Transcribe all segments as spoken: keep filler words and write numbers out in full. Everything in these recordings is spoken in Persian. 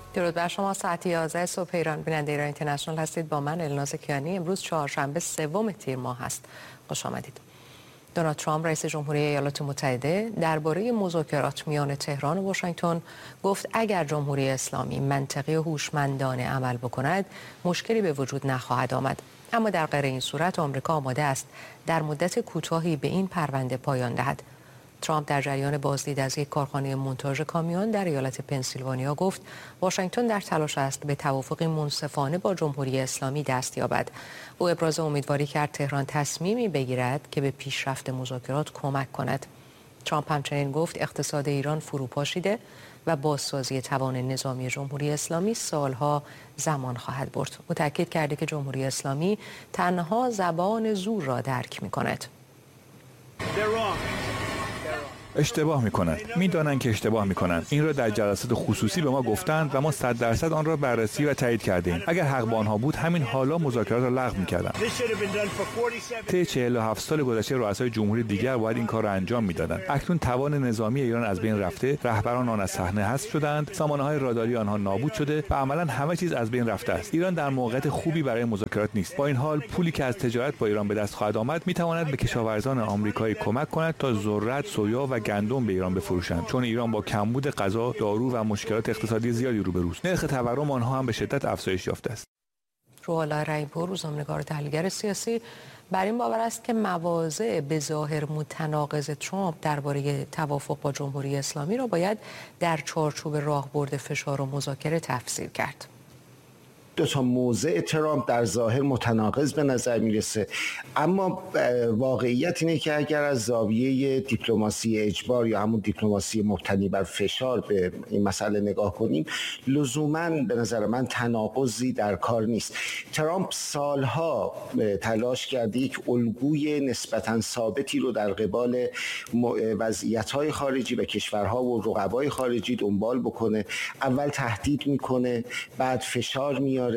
درود بر شما. ساعت یازده صبح ایران بیننده ایران اینترنشنال هستید. با من الناز کیانی. امروز چهارشنبه سوم تیر ماه هست. خوش آمدید. دونالد ترامپ رئیس جمهوری ایالات متحده درباره مذاکرات میان تهران و واشنگتن گفت اگر جمهوری اسلامی منطقی و هوشمندانه عمل بکند مشکلی به وجود نخواهد آمد. اما در غیر این صورت آمریکا آماده است در مدت کوتاهی به این پرونده پایان دهد. ترامپ در جریان بازدید از یک کارخانه مونتاژ کامیون در ایالت پنسیلوانیا گفت واشنگتن در تلاش است به توافقی منصفانه با جمهوری اسلامی دست یابد. او ابراز امیدواری کرد تهران تصمیمی بگیرد که به پیشرفت مذاکرات کمک کند. ترامپ همچنین گفت اقتصاد ایران فروپاشیده و بازسازی توان نظامی جمهوری اسلامی سالها زمان خواهد برد. او تاکید کرده که جمهوری اسلامی تنها زبان زور را درک می‌کند. اشتباه میکنند. میدانند که اشتباه میکنند. این را در جلسات خصوصی به ما گفتند و ما صد درصد آن را بررسی و تایید کردیم. اگر حق با آنها بود همین حالا مذاکرات را لغو میکردند. طی چهل و هفت سال گذشته رؤسای جمهوری دیگر باید این کار را انجام میدادند. اکنون توان نظامی ایران از بین رفته، رهبران آن از صحنه حذف شدند، سامانه‌های راداری آنها نابود شده و عملاً همه چیز از بین رفته است. ایران در موقعیت خوبی برای مذاکرات نیست. با این حال پولی که از تجارت با ایران به دست خواهد آمد میتواند به کشاورزان آمریکایی کمک کند تا ذرت، سویا و گندم به ایران بفروشند، چون ایران با کمبود غذا، دارو و مشکلات اقتصادی زیادی روبروست. نرخ تورم آنها هم به شدت افزایش یافته است. روح‌الله رحیم‌پور، روزنامه‌نگار و تحلیلگر سیاسی، بر این باور است که مواضع به ظاهر متناقض ترامپ درباره توافق با جمهوری اسلامی را باید در چارچوب راهبرد فشار و مذاکره تفسیر کرد. دو تا موضع ترامپ در ظاهر متناقض به نظر میرسه، اما واقعیت اینه که اگر از زاویه دیپلماسی اجبار یا همون دیپلماسی مبتنی بر فشار به این مسئله نگاه کنیم، لزوماً به نظر من تناقضی در کار نیست. ترامپ سالها تلاش کرده یک الگوی نسبتاً ثابتی رو در قبال وضعیت‌های خارجی و کشورها و رقبای خارجی دنبال بکنه. اول تهدید میکنه، بعد فشار میاره،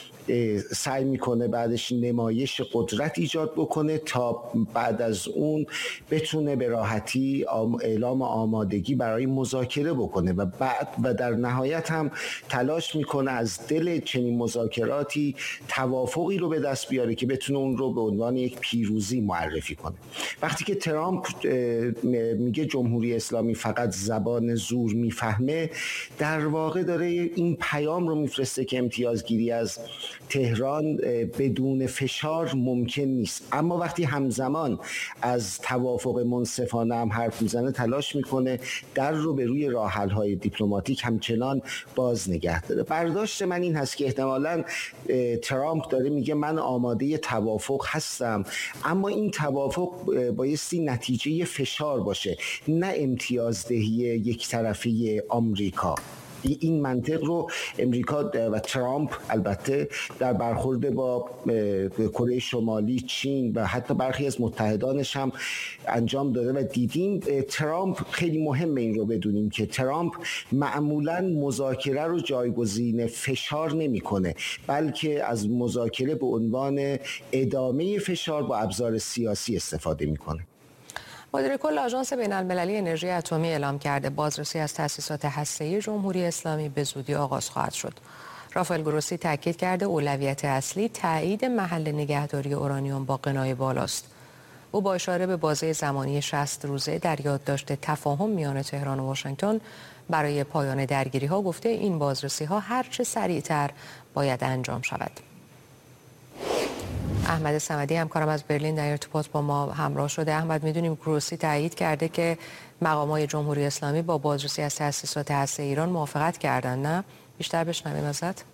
سعی میکنه بعدش نمایش قدرت ایجاد بکنه تا بعد از اون بتونه به راحتی اعلام آمادگی برای مذاکره بکنه و بعد و در نهایت هم تلاش میکنه از دل چنین مذاکراتی توافقی رو به دست بیاره که بتونه اون رو به عنوان یک پیروزی معرفی کنه. وقتی که ترامپ میگه جمهوری اسلامی فقط زبان زور میفهمه، در واقع داره این پیام رو میفرسته که امتیازگیری از تهران بدون فشار ممکن نیست. اما وقتی همزمان از توافق منصفانه هم حرف میزنه، تلاش میکنه در رو به روی راه حل های دیپلماتیک همچنان باز نگه داره. برداشت من این هست که احتمالاً ترامپ داره میگه من آماده توافق هستم، اما این توافق بایستی نتیجه فشار باشه، نه امتیازدهی یک طرفی آمریکا. این منطق رو امریکا و ترامپ البته در برخورد با کره شمالی، چین و حتی برخی از متحدانش هم انجام داده و دیدیم. ترامپ خیلی مهمه این رو بدونیم که ترامپ معمولاً مذاکره رو جایگزین فشار نمی‌کنه، بلکه از مذاکره به عنوان ادامه فشار با ابزار سیاسی استفاده می‌کنه. مدیر کل آژانس بین‌المللی انرژی اتمی اعلام کرده بازرسی از تأسیسات هسته‌ای جمهوری اسلامی به زودی آغاز خواهد شد. رافائل گروسی تاکید کرده اولویت اصلی تایید محل نگهداری اورانیوم با غنای بالاست. او با اشاره به بازه زمانی شصت روزه در یادداشت تفاهم میان تهران و واشنگتن برای پایان درگیری‌ها گفته این بازرسی‌ها هر چه سریعتر باید انجام شود. احمد صمدی همکارم از برلین در ارتباط با ما همراه شده. احمد، میدونیم گروسی تایید کرده که مقامات جمهوری اسلامی با بازرسی از تأسیسات هسته‌ای ایران موافقت کردن، نه؟ بیشتر بشنویم ازت.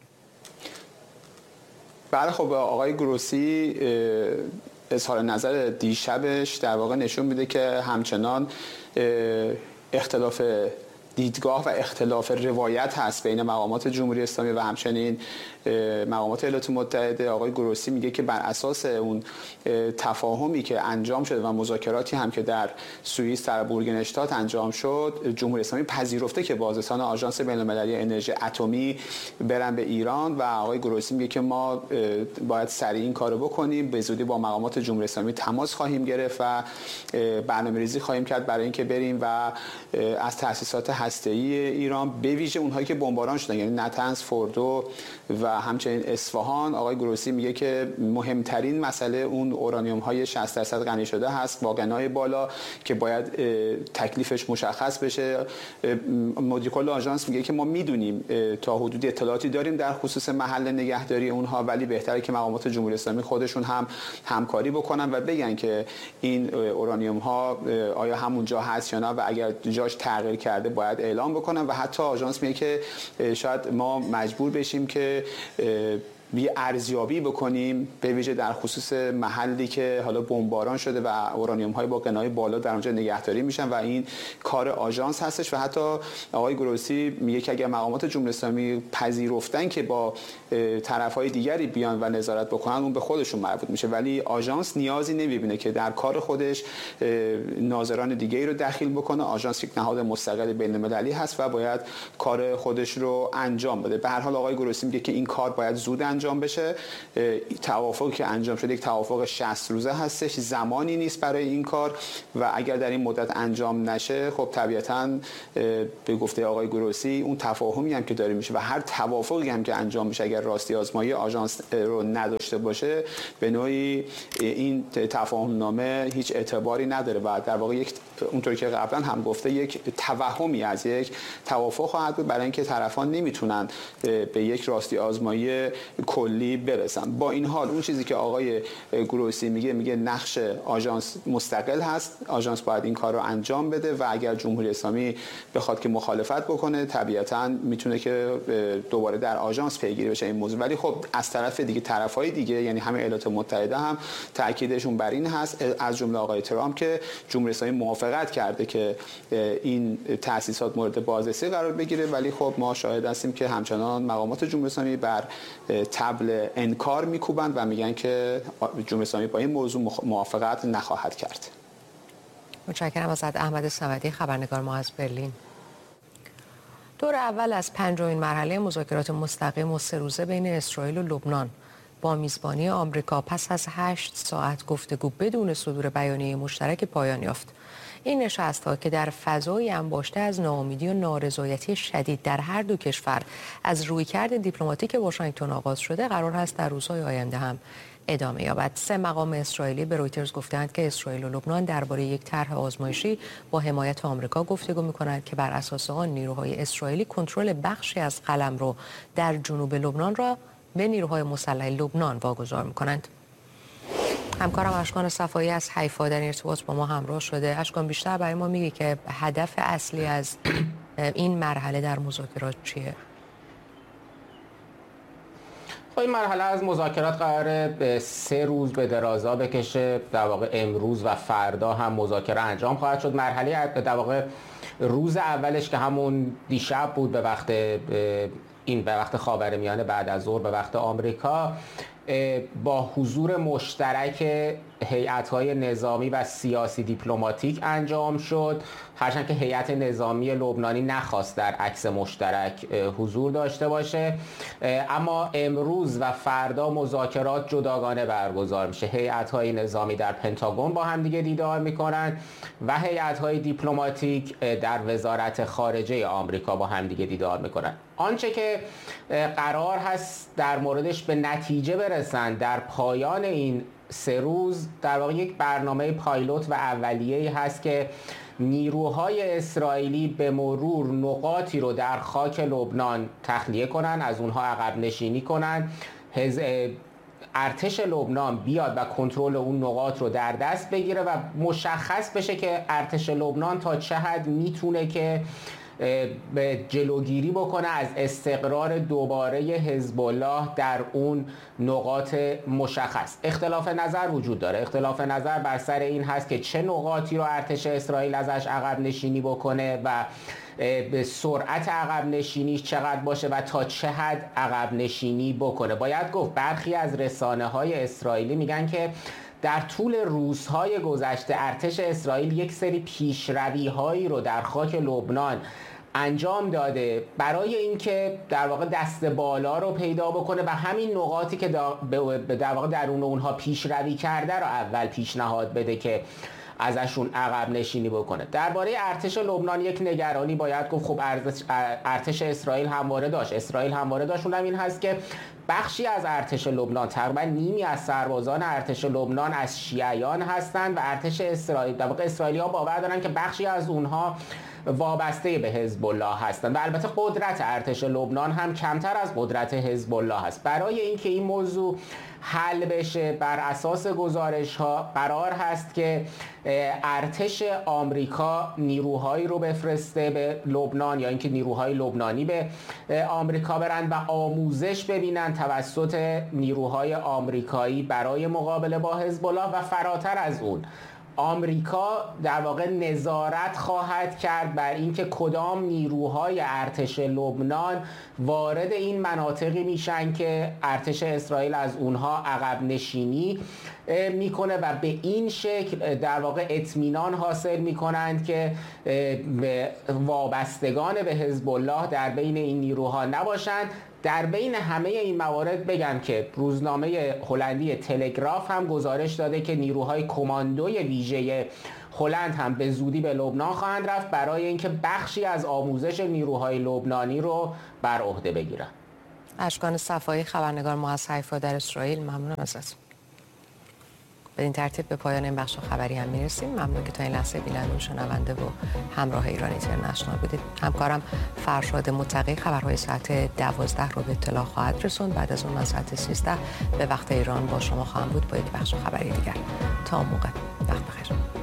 بله، خب آقای گروسی اظهار نظر دیشبش در واقع نشون میده که همچنان اختلاف دیدگاه و اختلاف روایت هست بین مقامات جمهوری اسلامی و همچنین مقامات ایالات متحده. آقای گروسی میگه که بر اساس اون تفاهمی که انجام شده و مذاکراتی هم که در سوئیس در بورگنشتات انجام شد، جمهوری اسلامی پذیرفته که بازرسان آژانس بین‌المللی انرژی اتمی برن به ایران و آقای گروسی میگه که ما باید سریع این کارو بکنیم، به زودی با مقامات جمهوری اسلامی تماس خواهیم گرفت و برنامه‌ریزی خواهیم کرد برای اینکه بریم و از تأسیسات هسته‌ای ایران، به ویژه اونهایی که بمباران شدن، یعنی نتنز، فوردو و همچنین اصفهان. آقای گروسی میگه که مهمترین مسئله اون اورانیوم های شصت درصد غنی شده هست با غنای بالا که باید تکلیفش مشخص بشه. مدیر کل آژانس میگه که ما میدونیم تا حدودی اطلاعاتی داریم در خصوص محل نگهداری اونها، ولی بهتره که مقامات جمهوری اسلامی خودشون هم همکاری بکنن و بگن که این اورانیوم ها آیا همونجا هست یا نه و اگر جاش تغییر کرده باید اعلام بکنن. و حتی آژانس میگه که شاید ما مجبور بشیم که یه ارزیابی بکنیم به ویژه در خصوص محلی که حالا بمباران شده و اورانیوم های با غنای بالا در اونجا نگهداری میشن و این کار آژانس هستش. و حتی آقای گروسی میگه که اگر مقامات جمهوری اسلامی پذیرفتن که با طرف‌های دیگری بیان و نظارت بکنن اون به خودشون مربوط میشه، ولی آژانس نیازی نمیبینه که در کار خودش ناظران دیگری رو دخیل بکنه. آژانس یک نهاد مستقل بین‌المللی هست و باید کار خودش رو انجام بده. به هر حال آقای گروسی میگه که این کار باید زود انجام بشه. توافقی که انجام شده یک توافق شصت روزه هستش، زمانی نیست برای این کار و اگر در این مدت انجام نشه خب طبیعتاً به گفته آقای گروسی اون تفاهمی هم که داره میشه و هر توافقی هم که انجام میشه اگر راستی آزمایی آژانس رو نداشته باشه به نوعی این تفاهم نامه هیچ اعتباری نداره و در واقع یک اونطوری که قبلا هم گفته یک توهمی از یک توافق خواهد بود برای اینکه طرفان نمیتونن به یک راستی آزمایی کلی برسن. با این حال اون چیزی که آقای گروسی میگه میگه نقش آژانس مستقل هست، آژانس باید این کار رو انجام بده و اگر جمهوری اسلامی بخواد که مخالفت بکنه طبیعتاً میتونه که دوباره در آژانس پیگیری بشه این موضوع. ولی خب از طرف دیگه طرفای دیگه یعنی همه ایالات متحده هم تاکیدشون بر این هست از جمله آقای ترامپ که جمهوری اسلامی موافقت کرده که این تأسیسات مورد بازرسی قرار بگیره، ولی خب ما شاهد هستیم که همچنان مقامات جمهوری اسلامی بر طبل انکار میکوبند و میگن که جمهوری اسلامی با این موضوع موافقت نخواهد کرد. متشکرم از احمد صمدی خبرنگار ما از برلین. دور اول از پنجمین مرحله مذاکرات مستقیم و سه روزه بین اسرائیل و لبنان با میزبانی آمریکا پس از هشت ساعت گفتگو بدون صدور بیانیه مشترک پایان یافت. این نشست‌ها که در فضای انباشته از ناامیدی و نارضایتی شدید در هر دو کشور از رویکرد دیپلماتیک واشنگتن آغاز شده قرار است در روزهای آینده هم ادامه یابد. سه مقام اسرائیلی به رویترز گفتند که اسرائیل و لبنان درباره یک طرح آزمایشی با حمایت آمریکا گفتگو می‌کنند که بر اساس آن نیروهای اسرائیلی کنترل بخشی از قلمرو در جنوب لبنان را به نیروهای مسلح لبنان واگذار می‌کنند. همکارم اشکان صفایی از حیفا در ارتباط با ما همراه شده. اشکان بیشتر برای ما میگه که هدف اصلی از این مرحله در مذاکرات چیه؟ این مرحله از مذاکرات قراره سه روز به درازا بکشه. در واقع امروز و فردا هم مذاکره انجام خواهد شد. مرحله در واقع روز اولش که همون دیشب بود به وقت این به وقت خاورمیانه بعد از ظهر به وقت آمریکا با حضور مشترک هیئت‌های نظامی و سیاسی دیپلماتیک انجام شد، هرچند که هیئت نظامی لبنانی نخواست در عکس مشترک حضور داشته باشه. اما امروز و فردا مذاکرات جداگانه برگزار میشه. هیئت‌های نظامی در پنتاگون با هم دیگه دیدار میکنن و هیئت‌های دیپلماتیک در وزارت خارجه آمریکا با هم دیگه دیدار میکنن. آنچه که قرار هست در موردش به نتیجه برسن در پایان این سه روز در واقع یک برنامه پایلوت و اولیه‌ای هست که نیروهای اسرائیلی به مرور نقاطی رو در خاک لبنان تخلیه کنن، از اونها عقب نشینی کنن، ارتش لبنان بیاد و کنترل اون نقاط رو در دست بگیره و مشخص بشه که ارتش لبنان تا چه حد میتونه که به جلوگیری بکنه از استقرار دوباره حزب الله در اون نقاط مشخص. اختلاف نظر وجود داره. اختلاف نظر بر سر این هست که چه نقاطی رو ارتش اسرائیل ازش عقب نشینی بکنه و به سرعت عقب نشینیش چقدر باشه و تا چه حد عقب نشینی بکنه. باید گفت برخی از رسانه‌های اسرائیلی میگن که در طول روزهای گذشته ارتش اسرائیل یک سری پیشروی‌هایی رو در خاک لبنان انجام داده برای اینکه در واقع دست بالا رو پیدا بکنه و همین نقاطی که در واقع درون اونها پیشروی کرده رو اول پیشنهاد بده که ازشون عقب نشینی بکنه. درباره ارتش لبنان یک نگرانی باید گفت خب ارتش اسرائیل همواره داشت اسرائیل همواره داشت اونم این هست که بخشی از ارتش لبنان، تقریبا نیمی از سربازان ارتش لبنان از شیعیان هستند و ارتش اسرائیل، در واقع اسرائیلی‌ها باور دارن که بخشی از اونها وابسته به حزب الله هستند و البته قدرت ارتش لبنان هم کمتر از قدرت حزب الله هست. برای اینکه این موضوع حل بشه بر اساس گزارش ها قرار هست که ارتش آمریکا نیروهایی رو بفرسته به لبنان یا اینکه نیروهای لبنانی به آمریکا برن و آموزش ببینن توسط نیروهای آمریکایی برای مقابله با حزب الله و فراتر از اون آمریکا در واقع نظارت خواهد کرد بر اینکه کدام نیروهای ارتش لبنان وارد این مناطقی میشن که ارتش اسرائیل از اونها عقب نشینی میکنه و به این شکل در واقع اطمینان حاصل میکنند که وابستگان به حزب الله در بین این نیروها نباشند. در بین همه این موارد بگم که روزنامه هلندی تلگراف هم گزارش داده که نیروهای کماندوی ویژه هلند هم به زودی به لبنان خواهند رفت برای اینکه بخشی از آموزش نیروهای لبنانی رو بر عهده بگیرن. اشکان صفایی، خبرنگار ما از حیفا در اسرائیل، ممنون ازت. به این ترتیب به پایان این بخش خبری هم میرسیم. ممنون که تا این لحظه بیننده و شنونده و همراه ایران اینترنشنال بودید. همکارم فرشاد متقی خبرهای ساعت دوازده رو به اطلاع خواهد رسوند. بعد از اون من ساعت سیزده به وقت ایران با شما خواهم بود با یک بخش خبری دیگر. تا اون موقع وقت بخیر.